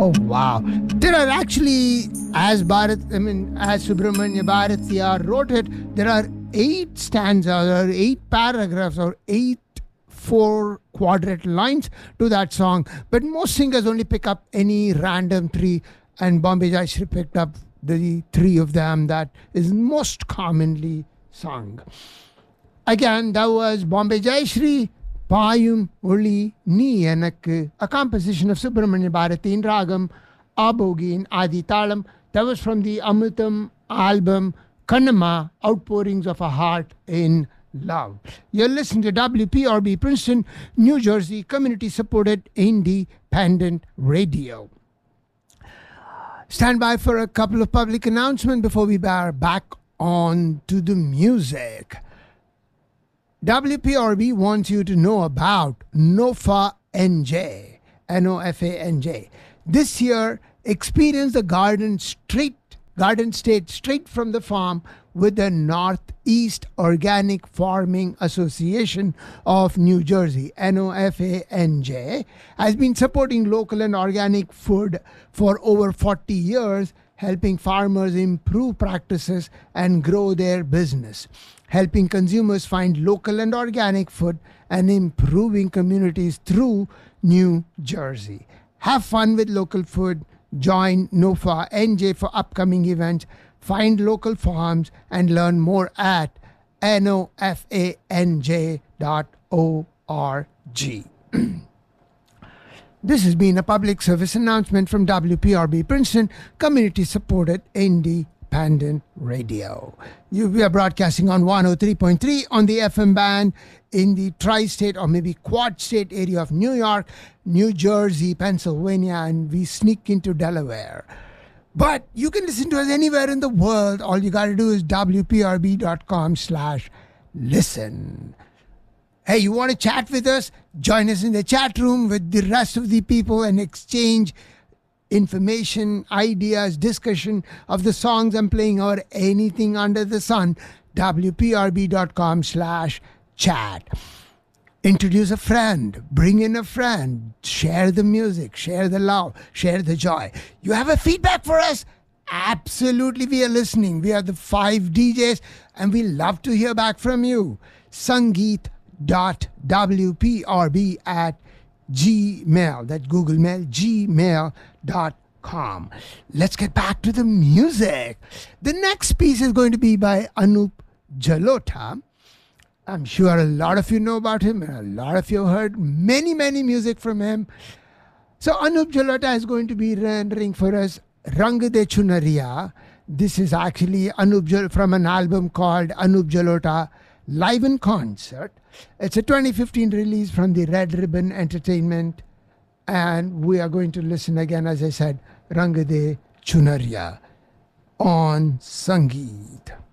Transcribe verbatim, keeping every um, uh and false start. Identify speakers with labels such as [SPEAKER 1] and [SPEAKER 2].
[SPEAKER 1] Oh wow! There are actually, as Bharat, I mean, as Subramanya Bharatiya wrote it, there are eight stanzas or eight paragraphs or eight four quadrant lines to that song. But most singers only pick up any random three, and Bombay Jayashree picked up the three of them that is most commonly sung. Again, that was Bombay Jayashree. Payum Uli Ni Enakku, a composition of Subramanya Bharati in Ragam, Abogi in Adi Talam. That was from the Amritam album Kannamma, Outpourings of a Heart in Love. You're listening to W P R B Princeton, New Jersey, community-supported independent radio. Stand by for a couple of public announcements before we bear back on to the music. W P R B wants you to know about Nofa N J, N O F A N J. This year, experience the garden straight, garden state straight from the farm with the Northeast Organic Farming Association of New Jersey, N O F A N J, has been supporting local and organic food for over forty years, helping farmers improve practices and grow their business, helping consumers find local and organic food, and improving communities through New Jersey. Have fun with local food. Join Nofa N J for upcoming events. Find local farms and learn more at nofanj dot org. This has been a public service announcement from W P R B Princeton, community-supported independent radio. You, we are broadcasting on one oh three point three on the F M band in the tri-state or maybe quad-state area of New York, New Jersey, Pennsylvania, and we sneak into Delaware. But you can listen to us anywhere in the world. All you got to do is W P R B dot com slash listen. Hey, you want to chat with us? Join us in the chat room with the rest of the people and exchange information, ideas, discussion of the songs I'm playing or anything under the sun. W P R B dot com slash chat. Introduce a friend, bring in a friend, share the music, share the love, share the joy. You have a feedback for us? Absolutely, we are listening. We are the five D Js and we love to hear back from you. Sangeet dot W P R B at Gmail, that Google Mail, gmail dot com. Let's get back to the music. The next piece is going to be by Anup Jalota. I'm sure a lot of you know about him and a lot of you have heard many, many music from him. So Anup Jalota is going to be rendering for us Rang De Chunariya. This is actually Anup Jal- from an album called Anup Jalota Live in Concert. It's a twenty fifteen release from the Red Ribbon Entertainment. And we are going to listen again, as I said, Rang De Chunariya on Sangeet.